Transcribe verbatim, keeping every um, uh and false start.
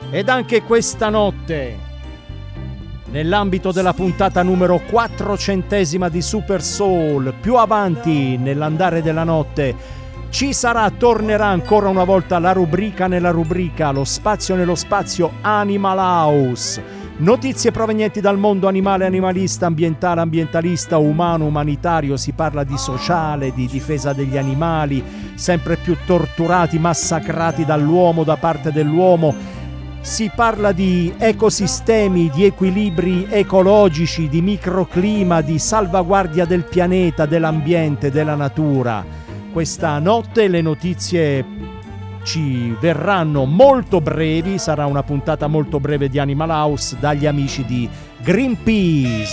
Ed anche questa notte, nell'ambito della puntata numero quattrocentesima di Super Soul, più avanti nell'andare della notte, ci sarà, tornerà ancora una volta la rubrica nella rubrica, lo spazio nello spazio Animal House. Notizie provenienti dal mondo animale, animalista, ambientale, ambientalista, umano, umanitario. Si parla di sociale, di difesa degli animali, sempre più torturati, massacrati dall'uomo, da parte dell'uomo. Si parla di ecosistemi, di equilibri ecologici, di microclima, di salvaguardia del pianeta, dell'ambiente, della natura. Questa notte le notizie ci verranno molto brevi, sarà una puntata molto breve di Animal House dagli amici di Greenpeace.